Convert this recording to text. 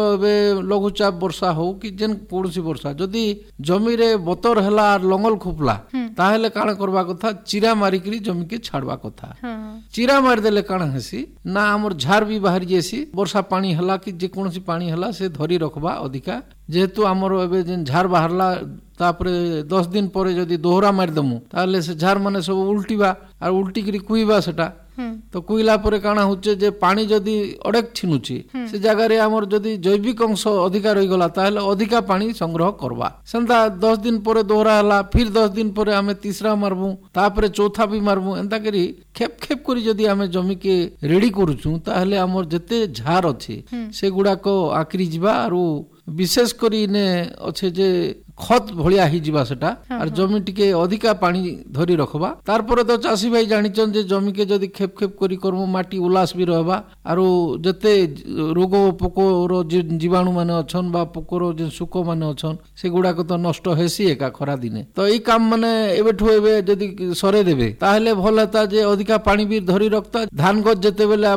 एबे लघुचाप वर्षा हो कि जेन कौन वर्षा जदि जमी रे बतर है लंगल खुपला ताहले काण करबा कथा चिरा मारिकरी जमी के छाड़वा कथा। चिरा मारिदेले काण हेसी ना हमर झार भी बाहर जेसी वर्षा पानी हला कि जे कोनसी पानी हला से धरी रखबा अधिका जेहेतु आमर एबे जेन झार बाहरला तापरे 10 दिन पर जदि दोहरा मारिदमु ताहले से झार माने सब उल्टीबा और उल्टी करी कुइबा सेटा तो कुइला परे काना होचे जे पानी जदि अड़ेक छिनुची से जगह रे हमर जदि जैविक अंश अधिका रही गला ताहले अधिका पानी संग्रह करबा सेंता 10 दिन पर दोहरा हला फिर 10 दिन पर आमे तीसरा मारबू तापरे चौथा भी मारबू एंता करी खेप खेप करी जदि आमे जमी के रेडी करूछु ताहले हमर जते झार अछि से गुडा को आकरी जिबा आरो विशेष करी ने अच्छे जे खत भलिया ही जिबा सेटा और जमी टिके अधिका पानी धरी रखबा तार पर तो चासी भाई जानिचन जे जमी के जदि खेप खेप करी करमु माटी उल्लास भी रहबा आरो जते रोग पोको रो जीवाणु माने अछन बा पोको रो जे सुको माने अछन से गुडा को तो नष्ट हेसी एका खरा दिने तो ई काम माने एबेठो एबे जदि सरे देबे ताहले भल हेता जे अधिका पानी भी धरी रखता धान गज जते बेले